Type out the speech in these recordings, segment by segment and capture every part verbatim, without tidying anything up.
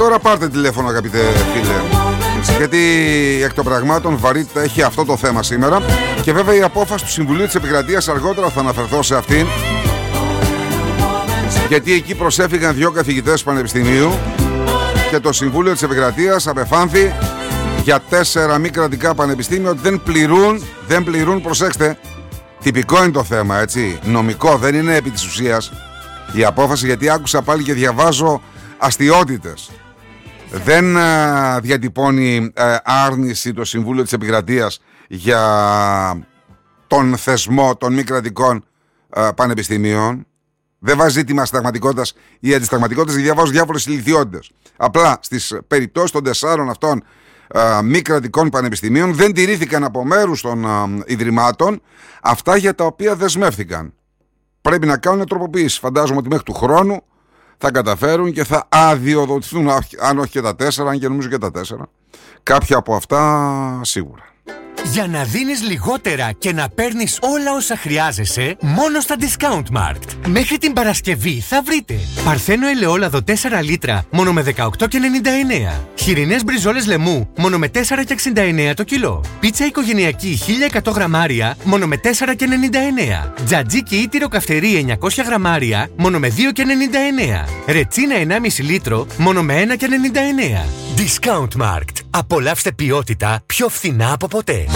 τώρα πάρτε τηλέφωνο, αγαπητέ φίλε, γιατί εκ των πραγμάτων βαρύτητα έχει αυτό το θέμα σήμερα. Και βέβαια η απόφαση του Συμβουλίου της Επικρατείας, αργότερα θα αναφερθώ σε αυτήν, γιατί εκεί προσέφηγαν δύο καθηγητές του Πανεπιστημίου και το Συμβούλιο της Επικρατείας απεφάνθη για τέσσερα μη κρατικά πανεπιστήμια ότι δεν πληρούν, δεν πληρούν, προσέξτε, τυπικό είναι το θέμα, έτσι, νομικό, δεν είναι επί της ουσίας η απόφαση, γιατί άκουσα πάλι και διαβάζω αστιότητες. Δεν α, διατυπώνει α, άρνηση το Συμβούλιο της Επικρατείας για τον θεσμό των μη κρατικών α, πανεπιστημίων. Δεν βάζει ζήτημα συνταγματικότητας ή αντισυνταγματικότητας, διαβάζω διάφορες ηλικιότητες. Απλά στις περιπτώσεις των τεσσάρων αυτών α, μη κρατικών πανεπιστημίων δεν τηρήθηκαν από μέρους των α, ιδρυμάτων αυτά για τα οποία δεσμεύθηκαν. Πρέπει να κάνουν τροποποίηση. Φαντάζομαι ότι μέχρι του χρόνου θα καταφέρουν και θα αδειοδοτηθούν, αν όχι και τα τέσσερα, αν και νομίζω και τα τέσσερα. Κάποια από αυτά σίγουρα. Για να δίνεις λιγότερα και να παίρνεις όλα όσα χρειάζεσαι, μόνο στα Discount Markt. Μέχρι την Παρασκευή θα βρείτε παρθένο ελαιόλαδο τέσσερα λίτρα, μόνο με δεκαοκτώ και ενενήντα εννέα. Χοιρινές μπριζόλες λαιμού, μόνο με τέσσερα και εξήντα εννέα το κιλό. Πίτσα οικογενειακή χίλια εκατό γραμμάρια, μόνο με τέσσερα και ενενήντα εννέα. Τζατζίκι ή τυροκαυτερή εννιακόσια γραμμάρια, μόνο με δύο και ενενήντα εννέα. Ρετσίνα ενάμιση λίτρο, μόνο με ένα και ενενήντα εννέα. Discount Markt. Απολαύστε ποιότητα πιο φθηνά από ποτέ.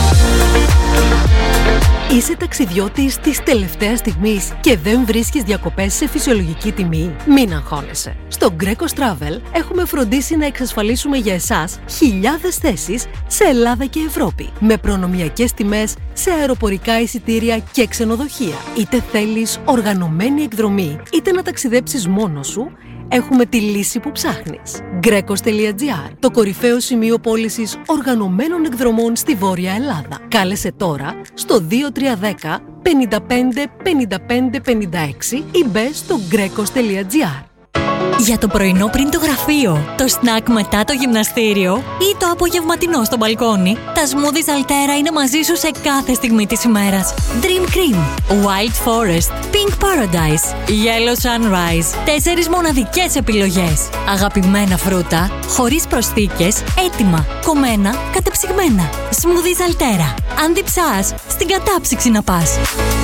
Είσαι ταξιδιώτης της τελευταίας στιγμής και δεν βρίσκεις διακοπές σε φυσιολογική τιμή? Μην αγχώνεσαι. Στο Greco Travel έχουμε φροντίσει να εξασφαλίσουμε για εσάς χιλιάδες θέσεις σε Ελλάδα και Ευρώπη, με προνομιακές τιμές σε αεροπορικά εισιτήρια και ξενοδοχεία. Είτε θέλεις οργανωμένη εκδρομή, είτε να ταξιδέψεις μόνος σου, έχουμε τη λύση που ψάχνεις. Grecos τελεία gr, το κορυφαίο σημείο πώλησης οργανωμένων εκδρομών στη Βόρεια Ελλάδα. Κάλεσε τώρα στο δύο τρία ένα μηδέν πέντε πέντε πέντε πέντε πέντε έξι ή μπες στο γκρέκος τελεία gr. Για το πρωινό πριν το γραφείο, το σνακ μετά το γυμναστήριο ή το απογευματινό στο μπαλκόνι, τα smoothies Altera είναι μαζί σου σε κάθε στιγμή της ημέρας. Dream Cream, Wild Forest, Pink Paradise, Yellow Sunrise. Τέσσερις μοναδικές επιλογές. Αγαπημένα φρούτα, χωρίς προσθήκες, έτοιμα, κομμένα, κατεψυγμένα. Smoothies Altera. Αν διψάς, στην κατάψυξη να πας.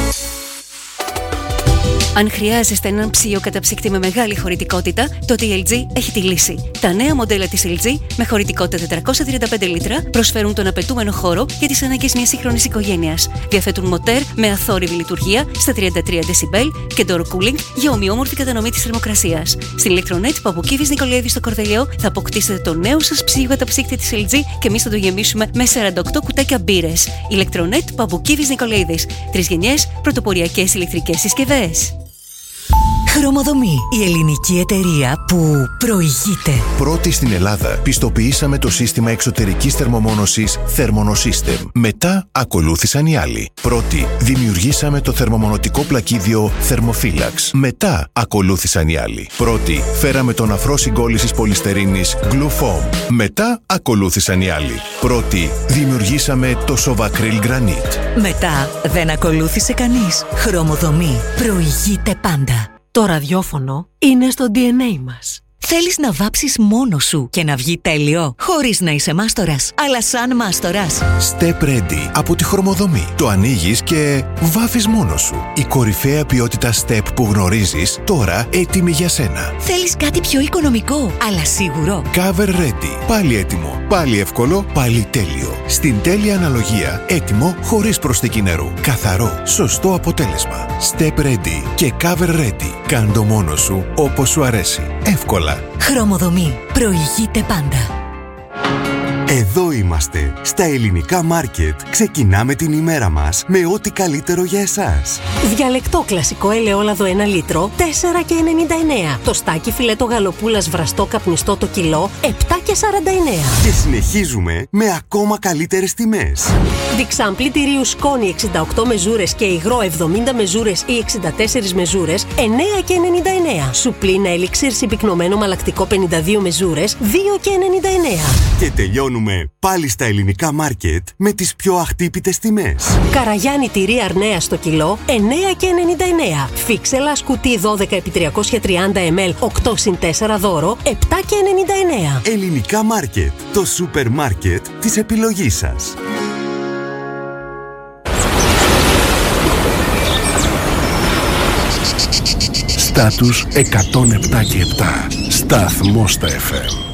Αν χρειάζεστε έναν ψύο καταψύκτη με μεγάλη χωρητικότητα, τότε η ελ τζι έχει τη λύση. Τα νέα μοντέλα της ελ τζι με χωρητικότητα τετρακόσια τριάντα πέντε λίτρα προσφέρουν τον απαιτούμενο χώρο για τις ανάγκες μιας σύγχρονης οικογένειας. Διαθέτουν μοτέρ με αθόρυβη λειτουργία στα τριάντα τρία δεσιμπέλ και door cooling για ομοιόμορφη κατανομή της θερμοκρασίας. Στην Electronet Παπουκίδης Νικολαίδη στο Κορδελιό θα αποκτήσετε το νέο σας ψύο καταψύκτη της ελ τζι και εμείς θα το γεμίσουμε με σαράντα οκτώ κουτάκια μπύρες. Electronet Παπουκίδης Νικολαίδης. Τρεις γενιές, πρωτοποριακές ηλεκτρικές συσκευές. Χρωμοδομή, η ελληνική εταιρεία που προηγείται. Πρώτη στην Ελλάδα πιστοποιήσαμε το σύστημα εξωτερικής θερμομόνωσης Thermonosystem. Μετά ακολούθησαν οι άλλοι. Πρώτη δημιουργήσαμε το θερμομονωτικό πλακίδιο Thermophilax. Μετά ακολούθησαν οι άλλοι. Πρώτη φέραμε τον αφρό συγκόλλησης πολυστερίνης Glufoam. Μετά ακολούθησαν οι άλλοι. Πρώτη δημιουργήσαμε το Sovacryl Granite. Μετά δεν ακολούθησε κανείς. Χρωμοδομή προηγείται πάντα. Το ραδιόφωνο είναι στο ντι εν έι μας. Θέλεις να βάψεις μόνος σου και να βγει τέλειο, χωρίς να είσαι μάστορας, αλλά σαν μάστορας. Step Ready από τη Χρωμοδομή. Το ανοίγεις και βάφεις μόνος σου. Η κορυφαία ποιότητα Step που γνωρίζεις, τώρα έτοιμη για σένα. Θέλεις κάτι πιο οικονομικό, αλλά σίγουρο. Cover Ready. Πάλι έτοιμο, πάλι εύκολο, πάλι τέλειο. Στην τέλεια αναλογία, έτοιμο χωρίς προσθήκη νερού. Καθαρό, σωστό αποτέλεσμα. Step Ready και Cover Ready. Κάντο μόνος σου όπως σου αρέσει. Εύκολα. Χρωμοδομή. Προηγείται πάντα. Εδώ είμαστε, στα ελληνικά μάρκετ. Ξεκινάμε την ημέρα μας με ό,τι καλύτερο για εσάς. Διαλεκτό κλασικό ελαιόλαδο ένα λίτρο, τέσσερα και ενενήντα εννέα. Το στάκι φιλέτο γαλοπούλας βραστό καπνιστό το κιλό, επτά και σαράντα εννέα. Και συνεχίζουμε με ακόμα καλύτερες τιμές. Διξάμπλι τυρίου σκόνη εξήντα οκτώ μεζούρες και υγρό εβδομήντα μεζούρες ή εξήντα τέσσερις μεζούρες, εννέα και ενενήντα εννέα. Σουπλίνα ελίξιρ συμπυκνωμένο μαλακτικό πενήντα δύο μεζούρες, δύο και ενενήντα εννέα. Και τελειώνουμε φτάνουμε πάλι στα ελληνικά μάρκετ με τις πιο αχτύπητες τιμές. Καραγιάννη τυρί Αρνέα στο κιλό εννέα και ενενήντα εννέα. Φίξελα σκουτί δώδεκα επί τριακόσια τριάντα μιλιλίτρα οκτώ συν τέσσερα δώρο επτά και ενενήντα εννέα. Ελληνικά μάρκετ. Το σούπερ μάρκετ της επιλογής σας. Στάτους εκατόν επτά και επτά. Σταθμός στα εφ εμ.